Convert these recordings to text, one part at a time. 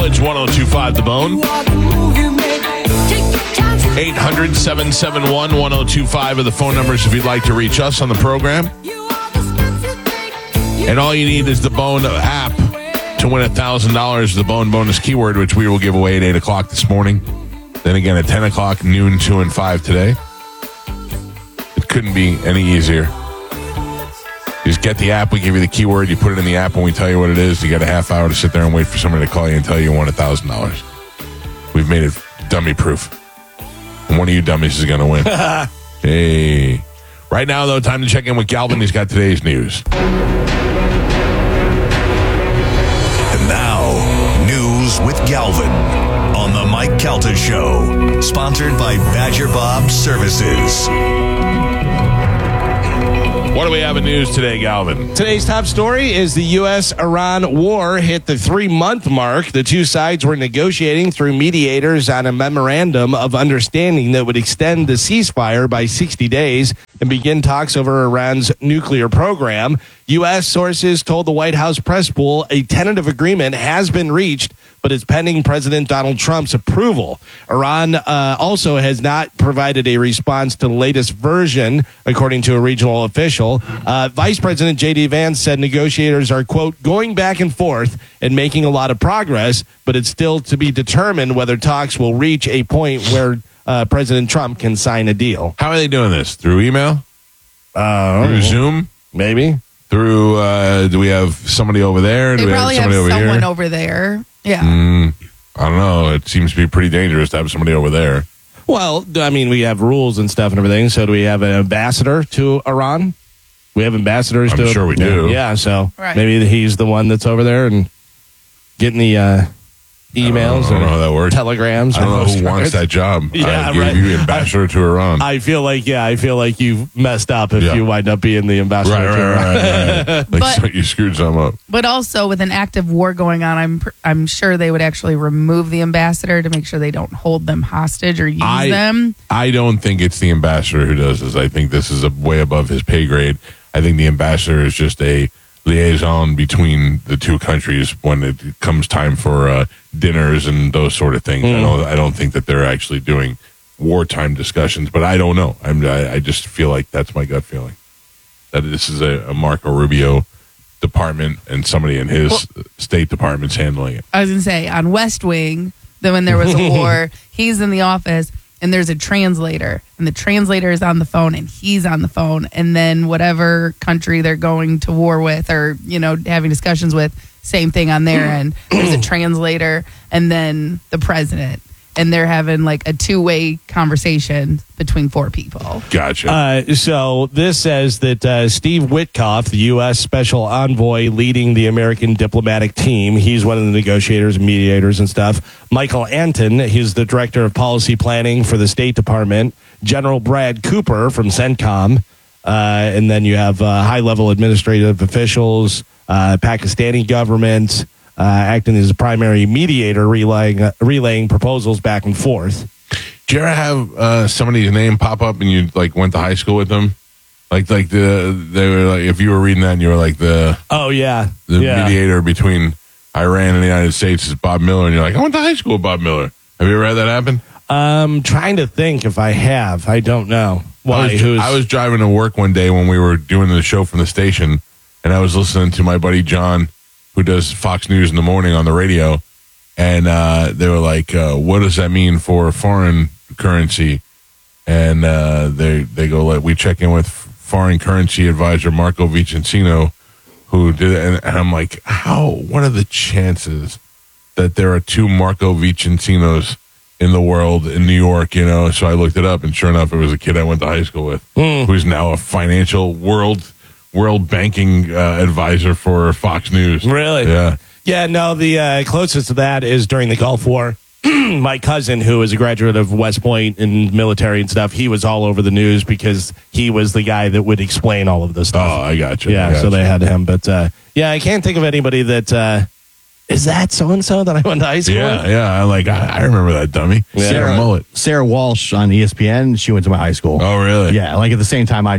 It's 102.5 The Bone. 800-771-1025 are the phone numbers if you'd like to reach us on the program. And all you need is the Bone app to win $1,000, the Bone bonus keyword, which we will give away at 8 o'clock this morning. Then again at 10 o'clock, noon, 2, and 5 today. It couldn't be any easier. You just get the app, we give you the keyword, you put it in the app, and we tell you what it is. You got a half hour to sit there and wait for somebody to call you and tell you you won $1,000. We've made it dummy-proof. And one of you dummies is going to win. Hey. Right now, though, time to check in with Galvin. He's got today's news. And now, News with Galvin on the Mike Calta Show. Sponsored by Badger Bob Services. What do we have in news today, Galvin? Today's top story is the U.S.-Iran war hit the 3-month mark. The two sides were negotiating through mediators on a memorandum of understanding that would extend the ceasefire by 60 days and begin talks over Iran's nuclear program. U.S. sources told the White House press pool a tentative agreement has been reached, but it's pending President Donald Trump's approval. Iran also has not provided a response to the latest version, according to a regional official. Vice President J.D. Vance said negotiators are, quote, going back and forth and making a lot of progress, but it's still to be determined whether talks will reach a point where President Trump can sign a deal. How are they doing this? Through email? Through Zoom? Maybe. Through, do we have somebody over there? They do we probably have have somebody over someone here? over there. Yeah. I don't know. It seems to be pretty dangerous to have somebody over there. Well, I mean, we have rules and stuff and everything. So do we have an ambassador to Iran? We have ambassadors I'm to... sure we do. Yeah, so Right. maybe he's the one that's over there and getting the emails I don't know how that works. telegrams. I don't know or who wants that job. Yeah, I gave right. you ambassador to Iran. I feel like you've messed up if you wind up being the ambassador to Iran. Right. But- So you screwed something up. But also, with an active war going on, I'm sure they would actually remove the ambassador to make sure they don't hold them hostage or use them. I don't think it's the ambassador who does this. I think this is way above his pay grade. I think the ambassador is just a liaison between the two countries when it comes time for dinners and those sort of things. I don't think that they're actually doing wartime discussions, but I don't know. I just feel like that's my gut feeling, that this is a Marco Rubio department and somebody in his State Department's handling it. I was going to say, on West Wing, then when there was a war, he's in the office and there's a translator, and the translator is on the phone and he's on the phone, and then whatever country they're going to war with or, having discussions with, same thing on their end. There's a translator and then the president, and they're having like a two-way conversation between four people. Gotcha. So this says that Steve Witkoff, the U.S. Special Envoy leading the American diplomatic team, he's one of the negotiators and mediators and stuff. Michael Anton, he's the Director of Policy Planning for the State Department. General Brad Cooper from CENTCOM. And then you have high-level administrative officials, Pakistani government, acting as a primary mediator, relaying proposals back and forth. Did you ever have somebody's name pop up and you went to high school with them? They were like, if you were reading that and you were like the mediator between Iran and the United States is Bob Miller, and you're like, I went to high school with Bob Miller. Have you ever had that happen? Trying to think if I have. I don't know. Why? I was driving to work one day when we were doing the show from the station, and I was listening to my buddy John, who does Fox News in the morning on the radio, and they were like, what does that mean for foreign currency? And they go, we check in with foreign currency advisor Marco Vicentino, who did it. And I'm like, what are the chances that there are two Marco Vicentinos in the world in New York, So I looked it up, and sure enough, it was a kid I went to high school with, who's now a financial world banking advisor for Fox News. Really? Yeah. Yeah, no, the closest to that is during the Gulf War. My cousin, who is a graduate of West Point in military and stuff, he was all over the news because he was the guy that would explain all of this stuff. Oh, I got you. Yeah, so they had him. But, I can't think of anybody that... is that so-and-so that I went to high school with? Yeah. I remember that dummy. Yeah. Sarah Mullet. Sarah Walsh on ESPN, she went to my high school. Oh, really? Yeah, at the same time I did.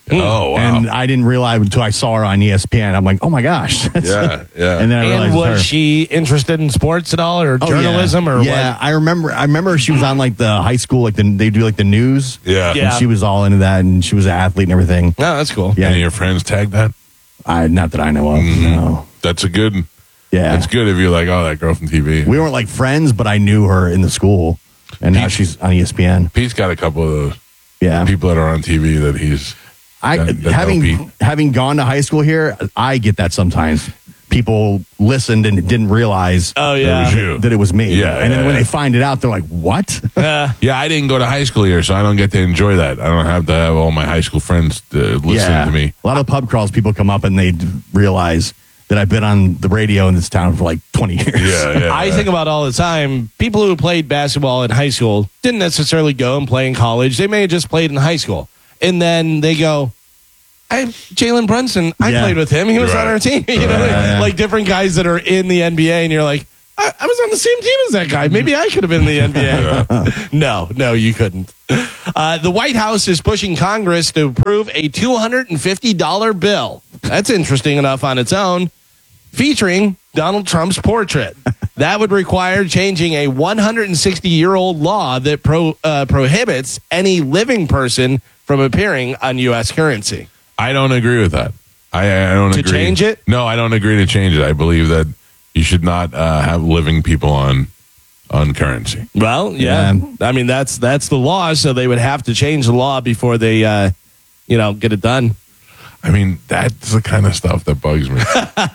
Oh, wow. And I didn't realize until I saw her on ESPN. I'm like, oh my gosh. Yeah, yeah. And then I realized And it was was her. she interested in sports at all, or Oh, journalism, or yeah, what? I remember she was on like the high school, like they do like the news. Yeah. Yeah. And she was all into that, and she was an athlete and everything. No, that's cool. Yeah. Any of your friends tag that? Not that I know of. No. That's a good. Yeah. That's good if you're like, oh, that girl from TV. We weren't like friends, but I knew her in the school, and now Pete- she's on ESPN. Pete's got a couple of those Yeah. people that are on TV that he's. that know Pete. Having gone to high school here, I get that sometimes. People listened and didn't realize Oh, That yeah. was you. that it was me. Yeah, and then yeah, when yeah. they find it out, they're like, "What?" Yeah, I didn't go to high school here, so I don't get to enjoy that. I don't have to have all my high school friends listening to me. A lot of pub crawls, people come up and they realize that I've been on the radio in this town for like 20 years. Yeah, yeah. I think about all the time, people who played basketball in high school didn't necessarily go and play in college. They may have just played in high school. And then they go, Jalen Brunson, I Yeah. played with him. He was Right. on our team. You know, Yeah. like different guys that are in the NBA, and you're like, I was on the same team as that guy. Maybe I could have been in the NBA. No, you couldn't. The White House is pushing Congress to approve a $250 bill. That's interesting enough on its own, featuring Donald Trump's portrait. That would require changing a 160-year-old law that prohibits any living person from appearing on U.S. currency. I don't agree with that. I don't To agree. change it? No, I don't agree to change it. I believe that you should not have living people on currency. Well, yeah. Yeah. I mean, that's the law, so they would have to change the law before they, get it done. I mean, that's the kind of stuff that bugs me.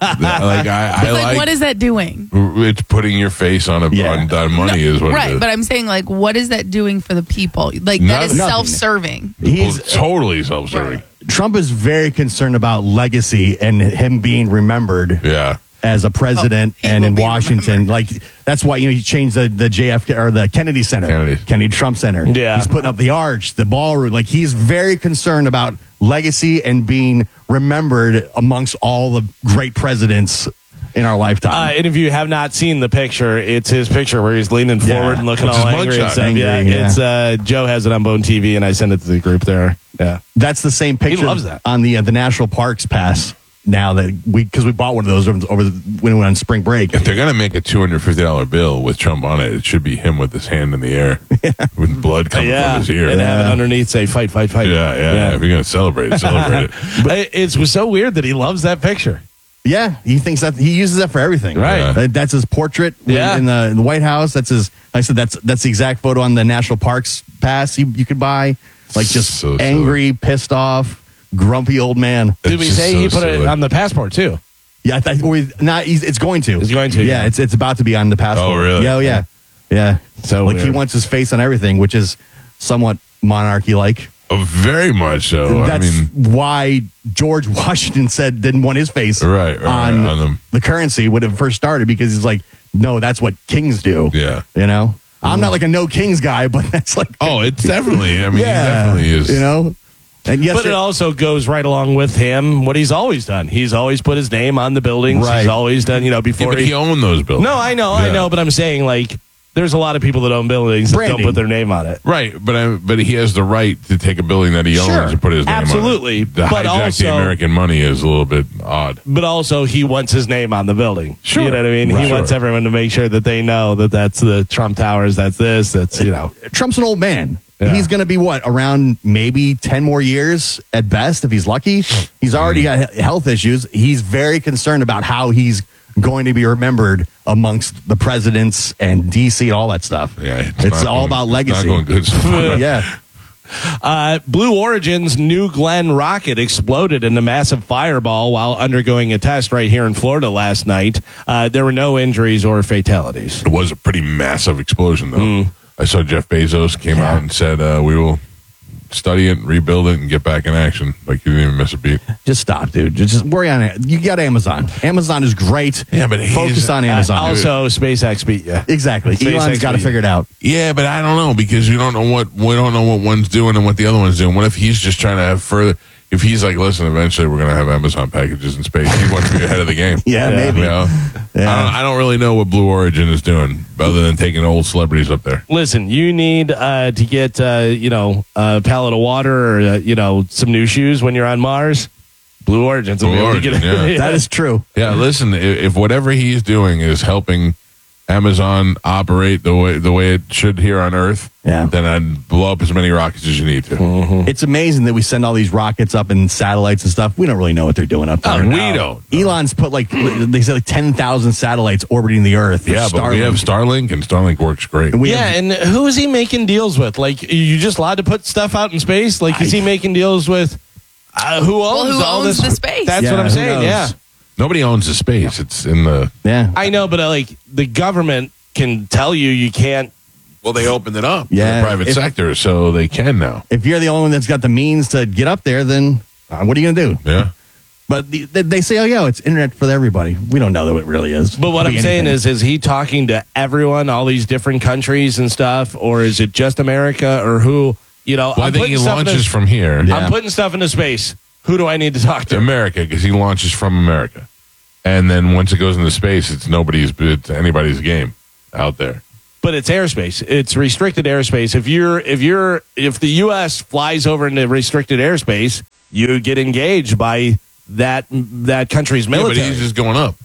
I It's like, like what is that doing? it's putting your face on on money is what it Right, is. but I'm saying, like, what is that doing for the people? Like, that Nothing. is self-serving. He's totally self-serving. Trump is very concerned about legacy and him being remembered Yeah. as a president he and will in be Washington. Like that's why he changed the JFK or the Kennedy Center, Kennedy Trump Center. Yeah. He's putting up the arch, the ballroom. Like he's very concerned about legacy and being remembered amongst all the great presidents in our lifetime. And if you have not seen the picture, it's his picture where he's leaning forward and looking It's all his angry and mugshot. stuff. Angry, Yeah, yeah. it's Joe has it on Bone TV, and I sent it to the group there. Yeah, That's the same picture loves that. on the National Parks Pass. Now that because we bought one of those over when we went on spring break. If they're going to make a $250 bill with Trump on it, it should be him with his hand in the air with blood coming from his ear. and have it underneath say fight. Yeah. If you're going to celebrate it, celebrate it. But it was so weird that he loves that picture. Yeah, he thinks that he uses that for everything. Right. That's his portrait Yeah. in the White House. That's his. Like I said that's the exact photo on the National Parks Pass you could buy. Like just So silly. angry, pissed off, grumpy old man. Did It's we just say so he put it silly. on the passport too? Yeah, I think it's going to. It's going to, Yeah, yeah. it's about to be on the passport. Oh, really? Yeah. So like he weird. wants his face on everything, which is somewhat monarchy-like. Oh, very much so. That's I mean, why George Washington said didn't want his face Right, on on them. the currency when it first started because he's like, no, that's what kings do. Yeah. You know? I'm not like a no kings guy, but that's like, oh, it's definitely, I mean, he definitely is. You know? And yes, But it also goes right along with him what he's always done. He's always put his name on the buildings. Right. He's always done, Yeah, before but he owned those buildings. No, I know, but I'm saying like there's a lot of people that own buildings that Branding. don't put their name on it. Right, but he has the right to take a building that he owns Sure. and put his name Absolutely, on it. To but hijack also- the American money is a little bit odd. But also he wants his name on the building. Sure. You know what I mean? Right. He wants Sure. everyone to make sure that they know that that's the Trump Towers, that's this, that's, Trump's an old man. Yeah. He's going to be around maybe 10 more years at best if he's lucky. He's already got health issues. He's very concerned about how he's going to be remembered amongst the presidents and DC and all that stuff. Yeah, it's not all going- about it's legacy. Not going good so far. Yeah. Blue Origin's New Glenn rocket exploded in a massive fireball while undergoing a test right here in Florida last night. There were no injuries or fatalities. It was a pretty massive explosion, though. I saw Jeff Bezos came out and said, we will study it, rebuild it, and get back in action. Like, you didn't even miss a beat. Just stop, dude. Just worry on it. You got Amazon. Amazon is great. Yeah, but focus on Amazon. Also, SpaceX beat you. Exactly. SpaceX Elon's got to beat figure it out. Yeah, but I don't know because we don't know what one's doing and what the other one's doing. What if he's just trying to have further? if he's like, listen, eventually we're going to have Amazon packages in space, he wants to be ahead of the game. Yeah, maybe. You know? Yeah. I don't really know what Blue Origin is doing other than taking old celebrities up there. Listen, you need to get a pallet of water or some new shoes when you're on Mars. Blue Origin's will be able to get Origin, it. yeah. That is true. Yeah, listen, if whatever he's doing is helping Amazon operate the way it should here on Earth, then I'd blow up as many rockets as you need to. It's amazing that we send all these rockets up and satellites and stuff. We don't really know what they're doing up there. We don't. Elon's put they said 10,000 satellites orbiting the Earth. for Yeah, but we have Starlink, and Starlink works great. And we Yeah, have- and who is he making deals with? Like, you just allowed to put stuff out in space? Like, is he making deals with who owns who all owns this? the space? That's Yeah, what I'm who saying. knows? Yeah, Nobody owns the space. It's in the... yeah. I know, but the government can tell you can't. Well, they opened it up to Yeah, the private sector, so they can now. If you're the only one that's got the means to get up there, then what are you going to do? Yeah. But they say, oh, yeah, it's internet for everybody. We don't know that it really is. But what Could I'm be saying anything. is he talking to everyone, all these different countries and stuff, or is it just America, or who? Well, I I'm think he putting stuff launches into, from here. Yeah. I'm putting stuff into space. Who do I need to talk to? America, because he launches from America. And then once it goes into space, it's anybody's game out there. But it's airspace. It's restricted airspace. If the U.S. flies over into restricted airspace, you get engaged by that country's military. Yeah, but he's just going up.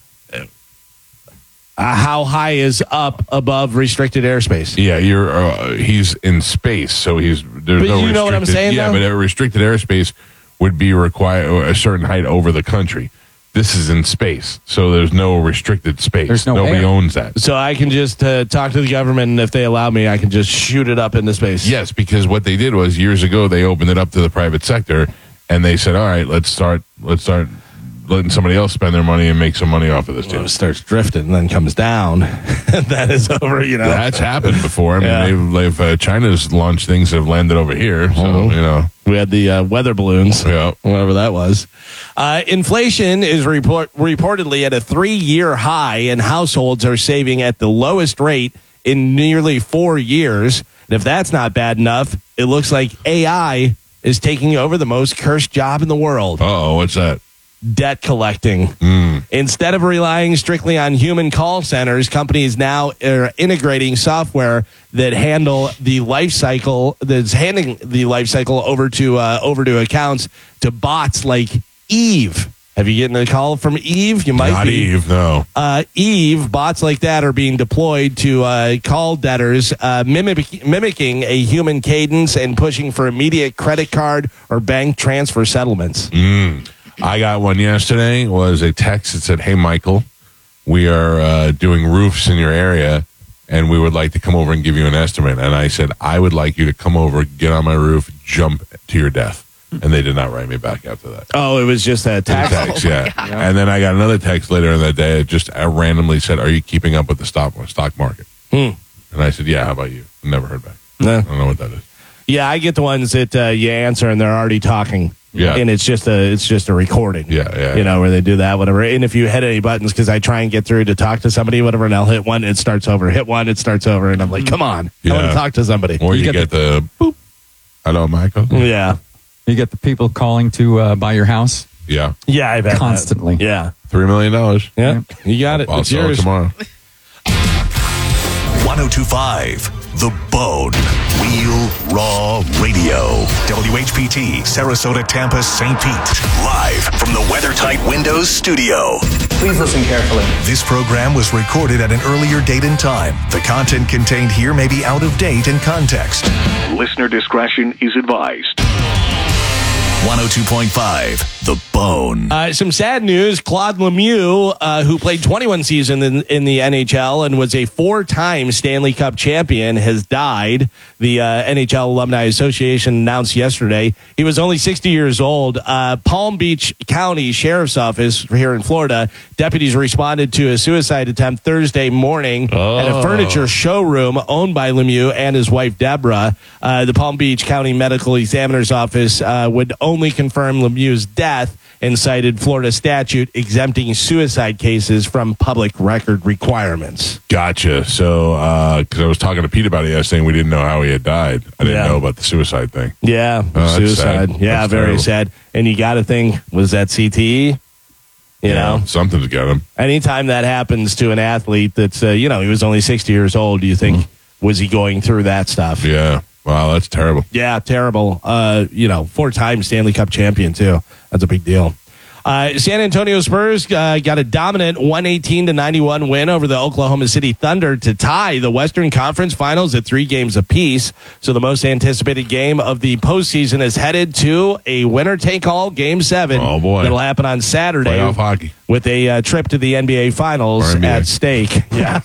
How high is up above restricted airspace? Yeah, he's in space, so there's But no you know what I'm restricted- saying, Yeah, though? but a restricted airspace would be require a certain height over the country. This is in space, so there's no restricted space. There's no Nobody air. owns that. So I can just talk to the government, and if they allow me, I can just shoot it up into space. Yes, because what they did was years ago they opened it up to the private sector, and they said, "All right, let's start letting somebody else spend their money and make some money off of this Well, deal." it starts drifting and then comes down. That is over, That's happened before. I mean, they've China's launched things that have landed over here, so We had the weather balloons, Yeah. whatever that was. Inflation is reportedly at a 3-year high, and households are saving at the lowest rate in nearly 4 years. And if that's not bad enough, it looks like AI is taking over the most cursed job in the world. Uh-oh, what's that? Debt collecting. Instead of relying strictly on human call centers, companies now are integrating software that handle the life cycle, that's handing the life cycle over to accounts to bots like Eve. Have you gotten a call from Eve? You might Not be. Eve, no. Eve, bots like that are being deployed to call debtors, mimicking a human cadence and pushing for immediate credit card or bank transfer settlements. I got one yesterday. It was a text that said, "Hey, Michael, we are doing roofs in your area, and we would like to come over and give you an estimate." And I said, "I would like you to come over, get on my roof, jump to your death." And they did not write me back after that. Oh, it was just a text. Yeah. And then I got another text later in the day. It just randomly said, "Are you keeping up with the stock market?" And I said, "Yeah, how about you?" Never heard back. No. I don't know what that is. Yeah, I get the ones that you answer and they're already talking. Yeah. And it's just a recording. Yeah. Where they do that, whatever. And if you hit any buttons, because I try and get through to talk to somebody, whatever, and I'll hit one, it starts over. Hit one, it starts over. And I'm like, come on. I want Yeah. to talk to somebody. Or you get the boop. Hello, Michael. Yeah. You get the people calling to buy your house Yeah. Yeah, I've had that. constantly. Yeah. $3 million. Yeah. You got it. I'll It's sell it yours. tomorrow. 1025 The Bone. Real Raw Radio. WHPT, Sarasota, Tampa, St. Pete. Live from the WeatherTight Windows studio. Please listen carefully. This program was recorded at an earlier date and time. The content contained here may be out of date in context. Listener discretion is advised. 102.5 The Bone. Some sad news. Claude Lemieux, who played 21 seasons in the NHL and was a 4-time Stanley Cup champion, has died. The NHL Alumni Association announced yesterday. He was only 60 years old. Palm Beach County Sheriff's Office here in Florida, deputies responded to a suicide attempt Thursday morning at a furniture showroom owned by Lemieux and his wife, Deborah. The Palm Beach County Medical Examiner's Office would only confirm Lemieux's death and cited Florida statute exempting suicide cases from public record requirements. Gotcha. So, because I was talking to Pete about it yesterday, and we didn't know how he had died. I didn't know about the suicide thing. Yeah, that's suicide. sad. Yeah, That's very terrible. sad. And you got to think, was that CTE? You know, something's got him. anytime that happens to an athlete that's, he was only 60 years old, do you think, was he going through that stuff? Yeah. Wow, that's terrible. Yeah, terrible. 4-time Stanley Cup champion, too. That's a big deal. San Antonio Spurs got a dominant 118-91 win over the Oklahoma City Thunder to tie the Western Conference Finals at 3 games apiece. So the most anticipated game of the postseason is headed to a winner-take-all Game 7. Oh, boy. That'll happen on Saturday. Playoff hockey. With a trip to the NBA Finals Or NBA. at stake. Yeah.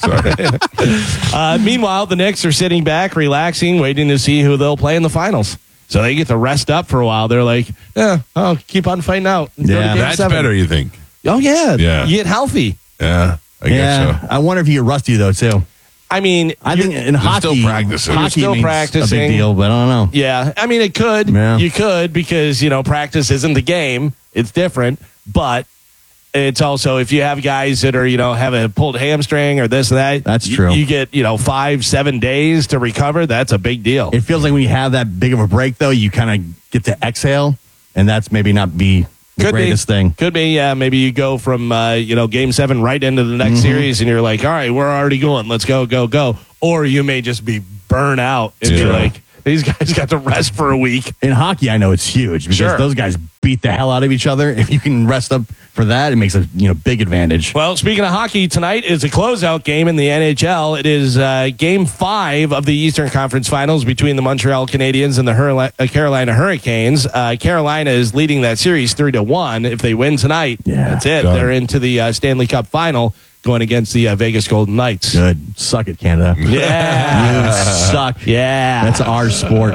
Sorry. Meanwhile, the Knicks are sitting back, relaxing, waiting to see who they'll play in the finals. So they get to rest up for a while. They're like, I'll keep on fighting out. Go to Yeah, Game That's 7. better, you think? Oh, yeah. Yeah. You get healthy. Yeah, I guess so. I wonder if you get rusty, though, too. I mean, I think in hockey, still practicing. hockey You're still means practicing. a big deal, but I don't know. yeah. I mean, it could. Yeah. You could because, practice isn't the game. It's different. But it's also, if you have guys that are, have a pulled hamstring or this or that. That's true. You get, 5-7 days to recover. That's a big deal. It feels like when you have that big of a break, though, you kind of get to exhale, and that's maybe not be the greatest thing. Could be, yeah. Maybe you go from, Game 7 right into the next series, and you're like, all right, we're already going. Let's go, go, go. Or you may just be burnt out and be Yeah. like, these guys got to rest for a week. In hockey, I know it's huge because Sure. those guys beat the hell out of each other. If you can rest up for that, it makes a big advantage. Well, speaking of hockey, tonight is a closeout game in the NHL. It is Game 5 of the Eastern Conference Finals between the Montreal Canadiens and the Carolina Hurricanes. Carolina is leading that series 3-1. If they win tonight, Yeah, that's it. got it. They're into the Stanley Cup Final, going against the Vegas Golden Knights. Good. Suck it, Canada. Yeah. You suck. Yeah. That's our sport.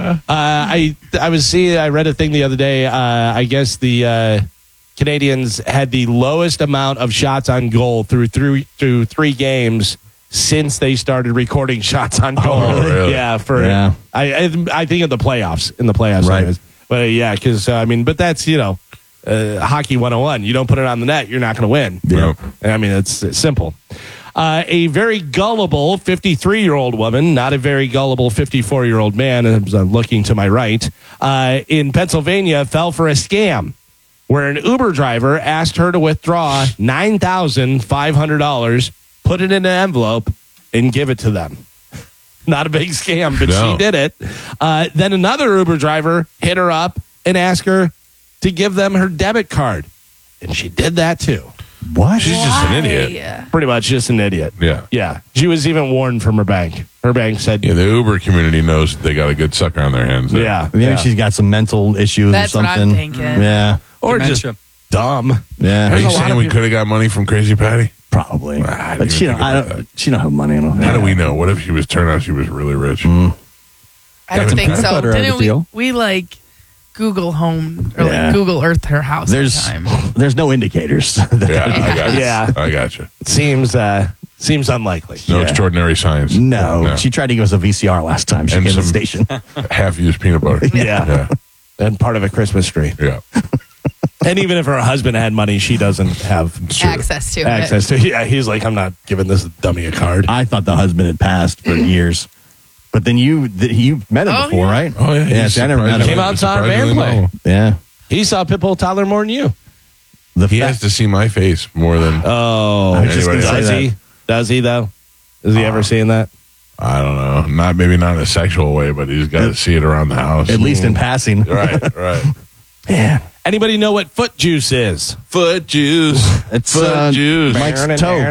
I read a thing the other day. I guess the Canadians had the lowest amount of shots on goal through 3 games since they started recording shots on goal. Oh, really? Yeah, Yeah. I think in the playoffs. Right. anyways. But yeah, because but that's hockey 101. You don't put it on the net, you're not going to win. Yeah. I mean, it's simple. A very gullible 53-year-old woman, not a very gullible 54-year-old man, as I'm looking to my right, in Pennsylvania fell for a scam where an Uber driver asked her to withdraw $9,500, put it in an envelope, and give it to them. Not a big scam, but No. she did it. Then another Uber driver hit her up and asked her to give them her debit card. And she did that too. What? She's just an idiot. Yeah. Pretty much just an idiot. Yeah. Yeah. She was even warned from her bank. Her bank said, Yeah, the Uber community knows they got a good sucker on their hands. there. yeah. Maybe yeah. she's got some mental issues That's or what something. I'm thinking. Yeah. Or Dementia. just dumb. Are Yeah. you a lot saying of we people- could have got money from Crazy Patty? Probably. I didn't But she even don't, think I about don't, she don't have money. I don't know. How do we know? What if she was turned out she was really rich? I don't Some think peanut so. butter out of Didn't the deal. we like Google home or Yeah. like Google Earth her house There's sometime? there's no indicators. Yeah, I got you. Yeah. I got you. Seems unlikely. No Yeah. extraordinary science. No, she tried to give us a VCR last time. She And came to the some- station. Half-used peanut butter. Yeah. Yeah. And part of a Christmas tree. Yeah. And even if her husband had money, she doesn't have Sure. Access to it. access to it. Yeah, he's like, I'm not giving this dummy a card. I thought the husband had passed for years, but then you met him Oh, before, yeah. right? Oh, yeah. Yeah, he's see, I never met him. Came out and saw a band surprisingly play. normal. Yeah, He saw Pitbull Toddler more than you. the He fact- has to see my face more than Oh. I was just Anybody gonna Does say he? that. Does he, though? Has he ever seen that? I don't know. Maybe not in a sexual way, but he's got to see it around the house. At least in passing. Right, right. Yeah, Anybody know what foot juice is? Foot juice. it's Foot juice. Mike's toe.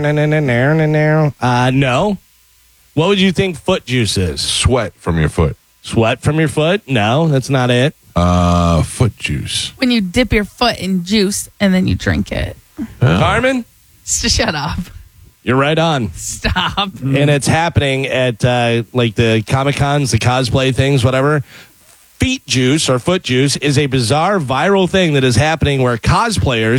No. What would you think foot juice is? Sweat from your foot. Sweat from your foot? No, that's not it. Foot juice. When you dip your foot in juice and then you drink it. Carmen, Shut up. you're right on. Stop. And it's happening at like the Comic Cons, the cosplay things, whatever. Feet juice or foot juice is a bizarre viral thing that is happening where cosplayers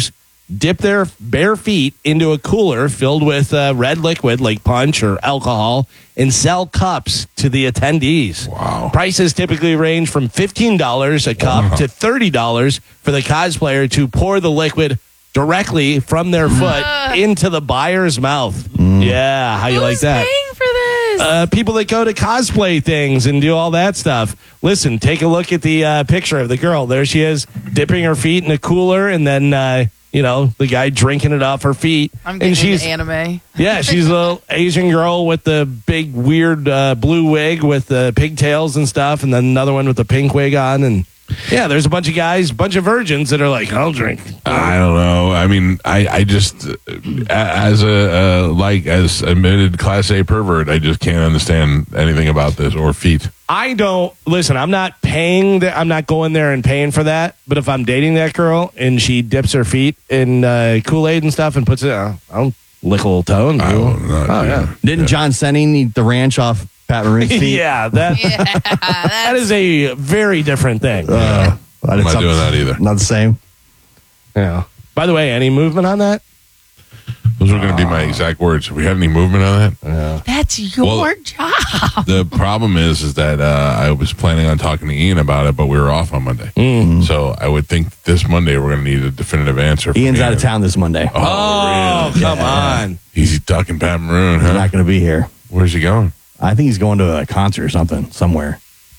dip their bare feet into a cooler filled with red liquid like punch or alcohol and sell cups to the attendees. Wow. Prices typically range from $15 a cup to $30 for the cosplayer to pour the liquid directly from their foot into the buyer's mouth. Yeah, how you like that? Paying for this? People that go to cosplay things and do all that stuff. Listen, take a look at the picture of the girl. There she is, dipping her feet in a cooler, and then the guy drinking it off her feet. I'm and getting she's into anime. yeah, she's a little Asian girl with the big weird blue wig with the pigtails and stuff, and then another one with the pink wig on, and yeah, there's a bunch of guys, bunch of virgins that are like, I'll drink. I don't know. I mean, I just, as as admitted Class A pervert, I just can't understand anything about this or feet. I don't listen. I'm not paying. I'm not going there and paying for that. But if I'm dating that girl and she dips her feet in Kool-Aid and stuff and puts it, I'll lick a little toe. And I will not. Oh yeah. Didn't John Senning eat the ranch off Pat Maroon's feet? Yeah, that is a very different thing. I'm I'm not doing that either. Not the same. Yeah. By the way, any movement on that? Those were going to be my exact words. Have we had any movement on that? That's your job. The problem is that I was planning on talking to Ian about it, but we were off on Monday. So I would think this Monday we're going to need a definitive answer. From Ian's Ian. out of town this Monday. Oh, really? come on. He's ducking Pat Maroon, He's huh? not going to be here. Where's he going? I think he's going to a concert or something somewhere.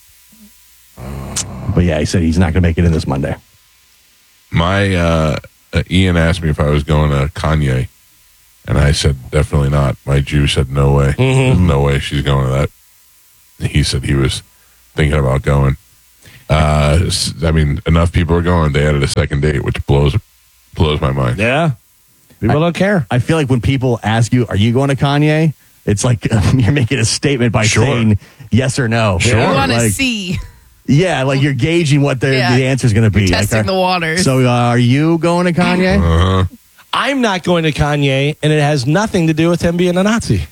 But yeah, he said he's not going to make it in this Monday. My Ian asked me if I was going to Kanye, and I said definitely not. My Jew said no way. There's no way she's going to that. He said he was thinking about going. I mean, enough people are going. They added a second date, which blows my mind. Yeah. People don't care. I feel like when people ask you, are you going to Kanye? It's like you're making a statement by Sure. saying yes or no. Sure. You want to Like, see. yeah, like you're gauging what the answer is going to be. Testing Like, the waters. So are you going to Kanye? I'm not going to Kanye, and it has nothing to do with him being a Nazi.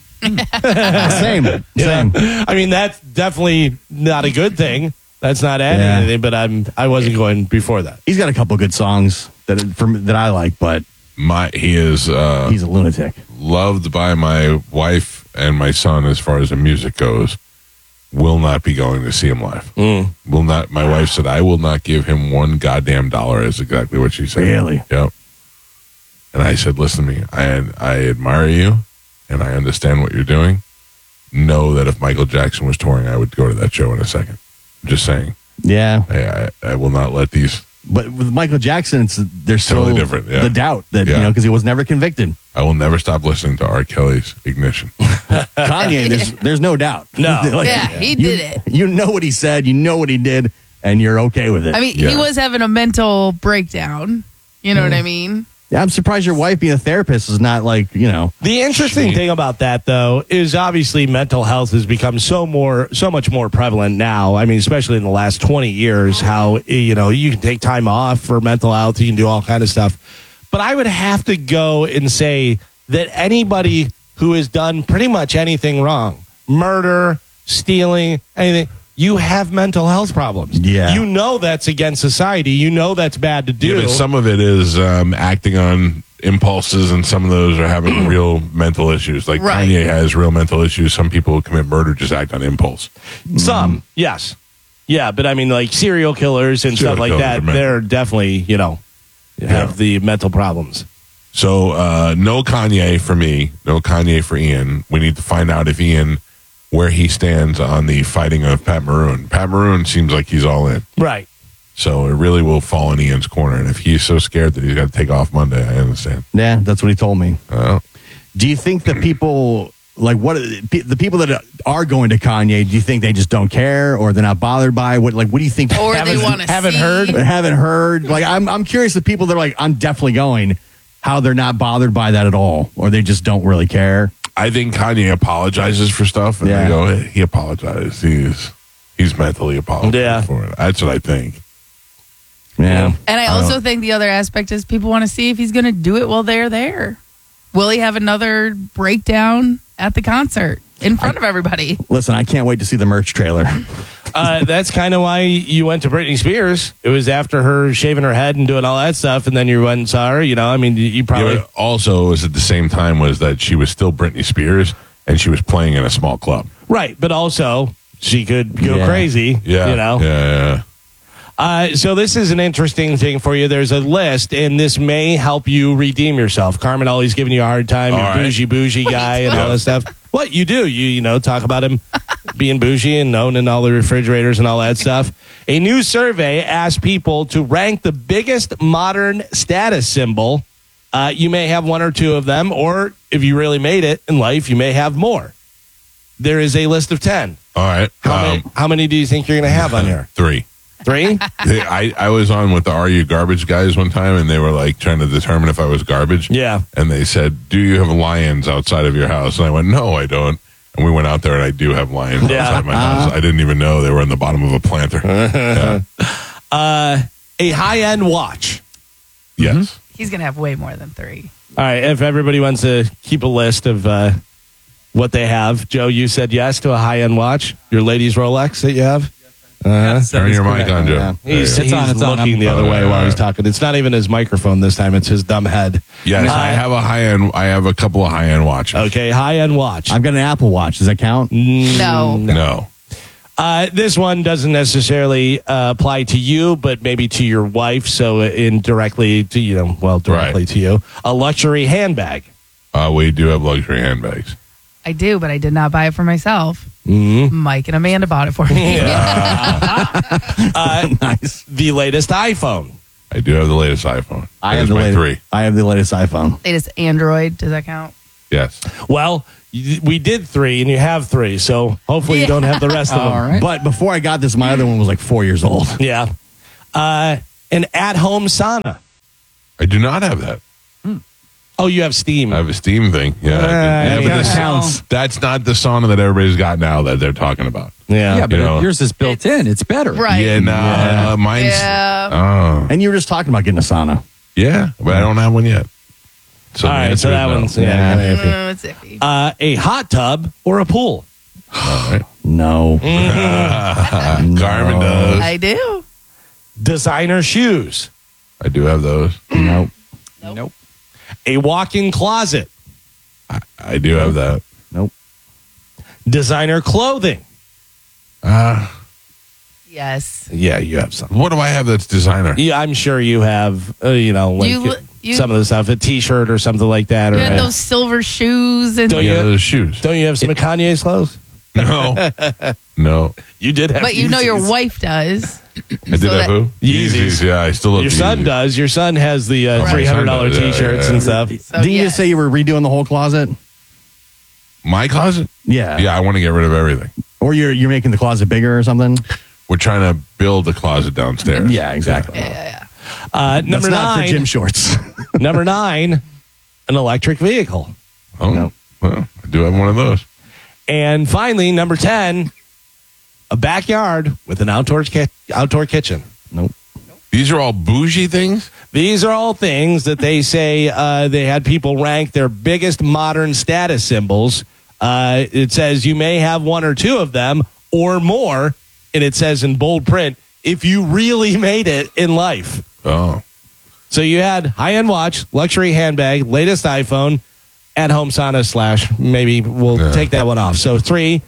Same. I mean, that's definitely not a good thing. That's not adding Yeah. anything, but I wasn't going before that. He's got a couple good songs that I like, but He is he's a lunatic. loved by my wife and my son as far as the music goes. Will not be going to see him live. Will not. My wife said I will not give him $1 goddamn dollar. Is exactly what she said. Really? Yep. And I said, listen to me. I admire you, and I understand what you're doing. Know that if Michael Jackson was touring, I would go to that show in a second. I'm just saying. Yeah. I will not let these. But with Michael Jackson, there's still Totally different, yeah. the doubt that, Yeah. because he was never convicted. I will never stop listening to R. Kelly's Ignition. Kanye, there's no doubt. No. Like, Yeah, he did it. You know what he said, you know what he did, and you're okay with it. I mean, Yeah. he was having a mental breakdown. You know what I mean? Yeah, I'm surprised your wife being a therapist is not like, The interesting thing about that, though, is obviously mental health has become so much more prevalent now. I mean, especially in the last 20 years, how, you can take time off for mental health. You can do all kind of stuff. But I would have to go and say that anybody who has done pretty much anything wrong, murder, stealing, anything, you have mental health problems. Yeah. You know that's against society. You know that's bad to do. Yeah, but some of it is acting on impulses, and some of those are having real mental issues. Like Right. Kanye has real mental issues. Some people who commit murder just act on impulse. Some, yes. Yeah, but I mean, like serial killers and Serial stuff like killers that, are mental. they're definitely, have the mental problems. So no Kanye for me, no Kanye for Ian. We need to find out if Ian, where he stands on the fighting of Pat Maroon. Pat Maroon seems like he's all in. Right. So it really will fall in Ian's corner. And if he's so scared that he's got to take off Monday, I understand. yeah, that's what he told me. Well, Do you think the people, like the people that are going to Kanye, do you think they just don't care or they're not bothered by what do you think? Or they Haven't- want to haven't see. heard? Haven't heard. Like I'm curious the people that are like, I'm definitely going, how they're not bothered by that at all, or they just don't really care. I think Kanye apologizes for stuff, and Yeah. they go, hey, he apologized. He's mentally apologized Yeah. for it. That's what I think. Yeah. And I also think the other aspect is people want to see if he's going to do it while they're there. Will he have another breakdown at the concert in front of everybody? Listen, I can't wait to see the merch trailer. That's kind of why you went to Britney Spears. It was after her shaving her head and doing all that stuff, and then you went and saw her. You know, I mean, you probably Yeah, but also was at the same time was that she was still Britney Spears and she was playing in a small club. right, but also she could go Yeah. crazy. Yeah, you know. Yeah. So this is an interesting thing for you. There's a list, and this may help you redeem yourself. Carmen always giving you a hard time. All You're right. bougie guy and all this stuff. What you do, you know, talk about him being bougie and owning all the refrigerators and all that stuff. A new survey asked people to rank the biggest modern status symbol. You may have one or two of them, or if you really made it in life, you may have more. There is a list of 10. All right. How many do you think you're going to have on here? 3. 3? I was on with the Are You Garbage guys one time, and they were like trying to determine if I was garbage. Yeah. And they said, "Do you have lions outside of your house?" And I went, "No, I don't." And we went out there, and I do have lions Yeah. outside my house. I didn't even know they were in the bottom of a planter. Yeah. A high-end watch. Yes. He's going to have way more than 3. All right, if everybody wants to keep a list of what they have. Joe, you said yes to a high-end watch. Your ladies' Rolex that you have? Turn your mic on, Joe. Yeah. He's, It's on, it's on. looking the other Oh, way yeah, while yeah. he's talking. It's not even his microphone this time. It's his dumb head. Yes, I have a high-end. I have a couple of high-end watches. Okay, high-end watch. I've got an Apple Watch. Does that count? No. No. This one doesn't necessarily apply to you, but maybe to your wife. So indirectly to, directly Right. to you. A luxury handbag. We do have luxury handbags. I do, but I did not buy it for myself. Mm-hmm. Mike and Amanda bought it for me. Nice. The latest iPhone. I do have the latest iPhone. I That have is the my latest, 3. I have the latest iPhone. Latest Android. Does that count? Yes. Well, we did 3 and you have 3. So hopefully you don't have the rest of them. All right. But before I got this, my other one was like 4 years old. Yeah. An at-home sauna. I do not have that. Oh, you have Steam. I have a Steam thing. Yeah. yeah, But this- counts. that's not the sauna that everybody's got now that they're talking about. Yeah, but You know. yours is built in. It's better. Right. Yeah, no, mine's. Yeah. Oh, And you were just talking about getting a sauna. yeah, but I don't have one yet. So All the right, answer so is that no. one's Yeah. kinda iffy. It's iffy. A hot tub or a pool. No. Garmin does. I do. Designer shoes. I do have those. Nope. Nope. A walk-in closet. I do have that. Nope. Designer clothing. Yes. Yeah, you have some. What do I have that's designer? Yeah, I'm sure you have, like You- some of the stuff, a T-shirt or something like that. You Or had those silver shoes and Don't Yeah, you- those shoes. Don't you have some of Kanye's clothes? No. No. You did have but you know your Yeezys. wife does. I did So have that- who? Yeezys. Yeah, I still have Your son Yeezys. does. Your son has the my $300 son does, yeah, T-shirts yeah. and stuff. So, Didn't you yes. just say you were redoing the whole closet? My closet? Yeah. Yeah, I want to get rid of everything. Or you're making the closet bigger or something? We're trying to build a closet downstairs. Yeah, exactly. Number That's not for 9. gym shorts. Number 9, an electric vehicle. Oh, No. well, I do have one of those. And finally, number 10, a backyard with an outdoor kitchen. Nope. These are all bougie things? These are all things that they say they had people rank their biggest modern status symbols. It says you may have one or two of them or more. And it says in bold print, if you really made it in life. Oh. So you had high-end watch, luxury handbag, latest iPhone, at-home sauna / maybe we'll take that one off. So 3.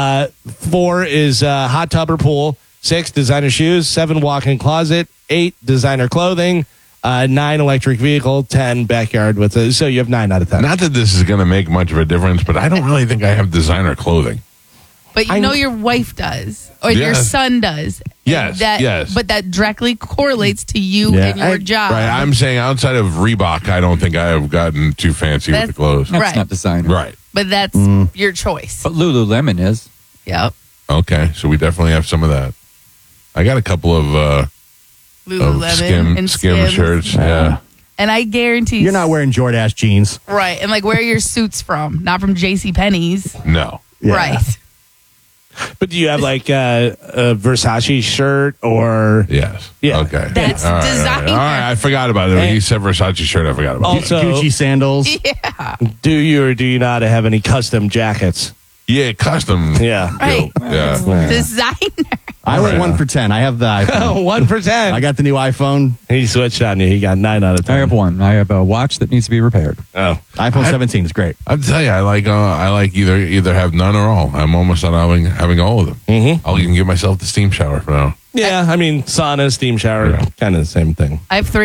4 is hot tub or pool. 6, designer shoes. 7, walk-in closet. 8, designer clothing. 9, electric vehicle. 10, backyard with a. So you have 9 out of 10. Not that this is going to make much of a difference, but I don't really think I have designer clothing. But you know your wife does, or your Yes. son does. Yes, yes. But that directly correlates to you Yeah. and your job. Right. I'm saying outside of Reebok, I don't think I have gotten too fancy with the That's- clothes. That's Right. not designer. Right. But that's your choice. But Lululemon is. Yep. Okay. So we definitely have some of that. I got a couple of Lululemon and skim Skims. shirts. Yeah. And I guarantee You're not wearing Jordache jeans. right. And like, where are your suits from? Not from J.C. Penney's, No. Yeah. right? But do you have like a Versace shirt or Yes. Yeah. Okay. That's All right, designer. All right. I forgot about it. When he said Versace shirt, I forgot about it. Also, Gucci sandals. Yeah. do you or do you not have any custom jackets? Yeah. Custom. Yeah. Right. Yeah. Designer. I went 1 for 10. I have the iPhone. 1 for 10. I got the new iPhone. He switched on you. He got 9 out of 10. I have one. I have a watch that needs to be repaired. Oh. iPhone 17 is great. I'll tell you, I like either have none or all. I'm almost on having all of them. Mm-hmm. I'll even give myself the steam shower for now. Yeah, I mean, sauna, steam shower, kind of the same thing. I have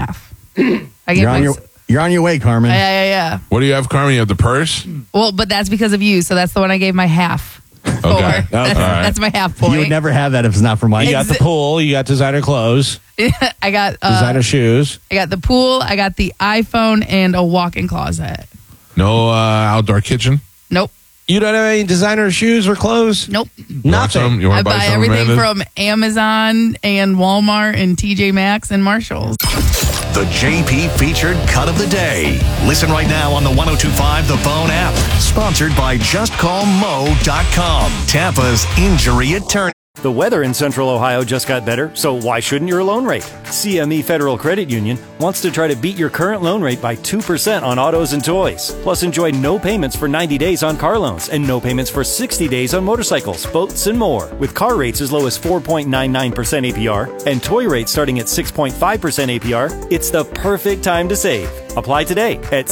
3.5. I You're on your way, Carmen. Yeah. What do you have, Carmen? You have the purse? Well, but that's because of you. So that's the one I gave my half. Okay. For. All right. That's my half point. You would never have that if it's not for Mike. You got the pool. You got designer clothes, I got designer shoes. I got the pool. I got the iPhone and a walk-in closet. No outdoor kitchen? Nope. You don't have any designer shoes or clothes? Nope. You want some? You I want to buy some, everything Amanda? from Amazon and Walmart and TJ Maxx and Marshalls. The JP featured cut of the day. Listen right now on the 102.5 The Bone app. Sponsored by JustCallMo.com. Tampa's injury attorney. The weather in Central Ohio just got better, so why shouldn't your loan rate? CME Federal Credit Union wants to try to beat your current loan rate by 2% on autos and toys. Plus, enjoy no payments for 90 days on car loans and no payments for 60 days on motorcycles, boats, and more. With car rates as low as 4.99% APR and toy rates starting at 6.5% APR, it's the perfect time to save. Apply today at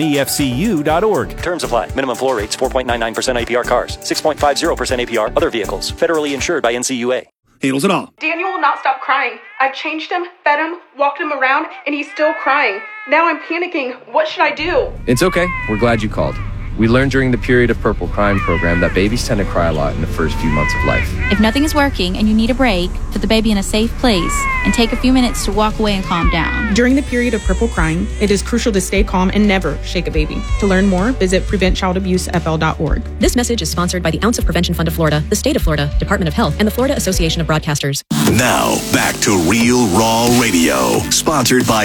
CMEFCU.org. Terms apply. Minimum floor rates 4.99% APR cars, 6.50% APR other vehicles. Federally insured by NCUA. Handles it all. Daniel will not stop crying. I've changed him, fed him, walked him around, and he's still crying. Now I'm panicking. What should I do? It's okay. We're glad you called. We learned during the Period of Purple Crying program that babies tend to cry a lot in the first few months of life. If nothing is working and you need a break, put the baby in a safe place and take a few minutes to walk away and calm down. During the period of purple crying, it is crucial to stay calm and never shake a baby. To learn more, visit PreventChildAbuseFL.org. This message is sponsored by the Ounce of Prevention Fund of Florida, the State of Florida, Department of Health, and the Florida Association of Broadcasters. Now, back to Real Raw Radio. Sponsored by